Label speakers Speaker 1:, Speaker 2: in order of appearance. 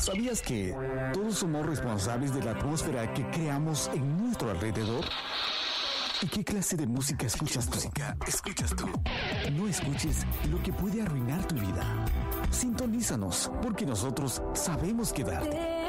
Speaker 1: ¿Sabías que todos somos responsables de la atmósfera que creamos en nuestro alrededor? ¿Y qué clase de música escuchas tú? No escuches lo que puede arruinar tu vida. Sintonízanos, porque nosotros sabemos qué darte.